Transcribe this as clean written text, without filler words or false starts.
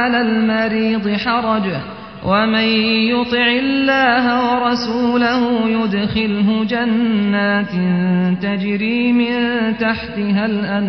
على المريض حرج ومن يطع الله ورسوله يدخله جنات تجري من تحتها الأنهار